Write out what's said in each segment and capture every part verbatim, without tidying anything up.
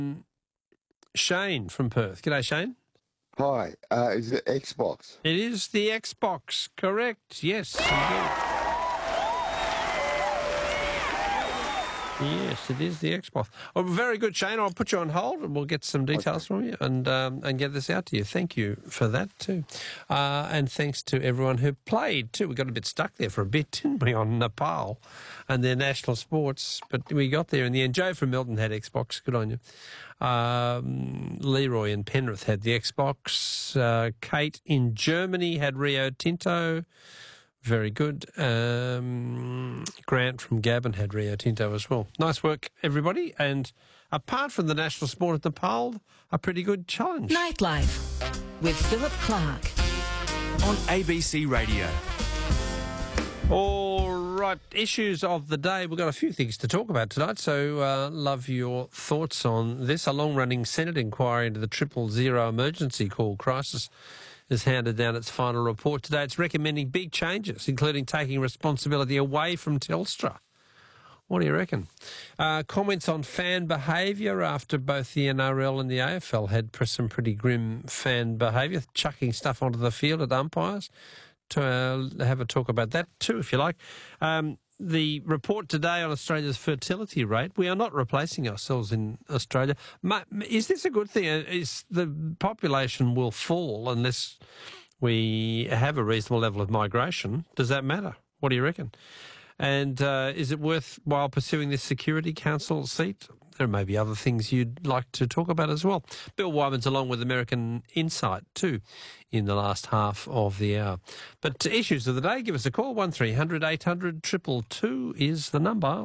Shane from Perth. G'day, Shane. Hi, uh, is it Xbox? It is the Xbox, correct? Yes, indeed. Yes, it is the Xbox. Oh, very good, Shane. I'll put you on hold and we'll get some details okay. from you and um, and get this out to you. Thank you for that too. Uh, and thanks to everyone who played too. We got a bit stuck there for a bit, didn't we, on Nepal and their national sports. But we got there in the end. Joe from Melton had Xbox. Good on you. Um, Leroy in Penrith had the Xbox. Uh, Kate in Germany had Rio Tinto. Very good. Um, Grant from Gabon had Rio Tinto as well. Nice work, everybody. And apart from the national sport at Nepal, a pretty good challenge. Nightlife with Philip Clark on A B C Radio. All right, issues of the day. We've got a few things to talk about tonight, so uh, love your thoughts on this. A long-running Senate inquiry into the triple zero emergency call crisis has handed down its final report today. It's recommending big changes, including taking responsibility away from Telstra. What do you reckon? Uh, comments on fan behaviour after both the N R L and the A F L had some pretty grim fan behaviour, chucking stuff onto the field at umpires. To uh, have a talk about that too, if you like. Um, the report today on Australia's fertility rate, we are not replacing ourselves in Australia. Is this a good thing? Is the population will fall unless we have a reasonable level of migration? Does that matter? What do you reckon? And uh, is it worthwhile pursuing this Security Council seat? There may be other things you'd like to talk about as well. Bill Wyman's along with American Insight too in the last half of the hour. But to issues of the day, give us a call. one three hundred eight hundred two two two is the number.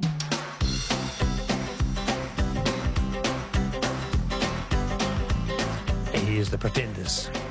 Here's the Pretenders.